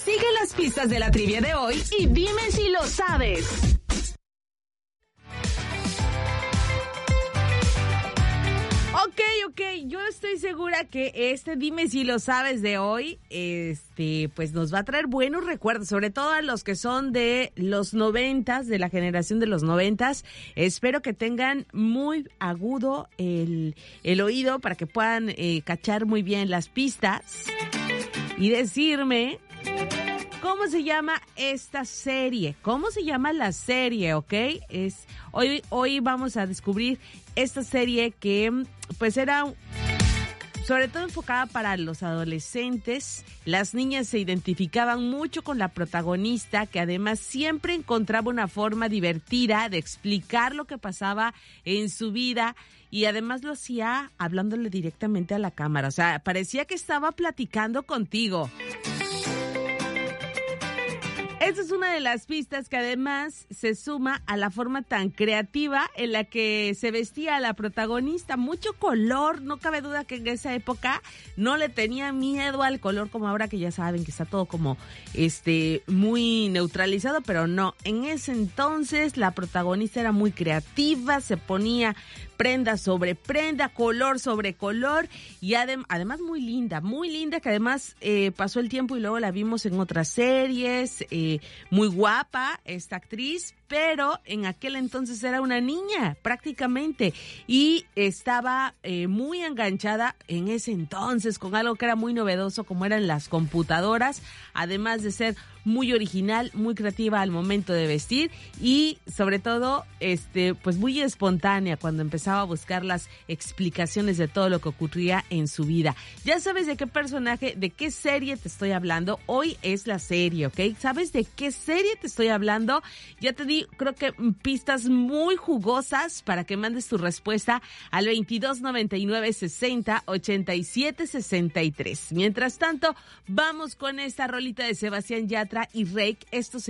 Sigue las pistas de la trivia de hoy y dime si lo sabes. Ok, yo estoy segura que dime si lo sabes de hoy, pues nos va a traer buenos recuerdos, sobre todo a los que son de los 90s, de la generación de los 90s. Espero que tengan muy agudo el oído para que puedan cachar muy bien las pistas y decirme cómo se llama esta serie, cómo se llama la serie, ¿ok? Hoy vamos a descubrir esta serie que pues era sobre todo enfocada para los adolescentes. Las niñas se identificaban mucho con la protagonista, que además siempre encontraba una forma divertida de explicar lo que pasaba en su vida y además lo hacía hablándole directamente a la cámara. O sea, parecía que estaba platicando contigo. Esta es una de las pistas que además se suma a la forma tan creativa en la que se vestía la protagonista. Mucho color, no cabe duda que en esa época no le tenía miedo al color como ahora, que ya saben que está todo como muy neutralizado, pero no. En ese entonces la protagonista era muy creativa, se ponía prenda sobre prenda, color sobre color y además muy linda, que además pasó el tiempo y luego la vimos en otras series, muy guapa esta actriz, pero en aquel entonces era una niña prácticamente y estaba muy enganchada en ese entonces con algo que era muy novedoso como eran las computadoras, además de ser muy original, muy creativa al momento de vestir y sobre todo pues muy espontánea cuando empezaba a buscar las explicaciones de todo lo que ocurría en su vida. Ya sabes de qué personaje, de qué serie te estoy hablando. Hoy es la serie, ¿ok? ¿Sabes de qué serie te estoy hablando? Ya te di, creo que pistas muy jugosas para que mandes tu respuesta al 2299-60-87-63. Mientras tanto, vamos con esta rolita de Sebastián Yatra y Reik. Esto se